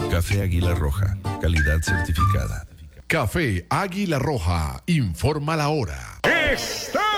Café Águila Roja, calidad certificada. Café Águila Roja, informa la hora. ¡Está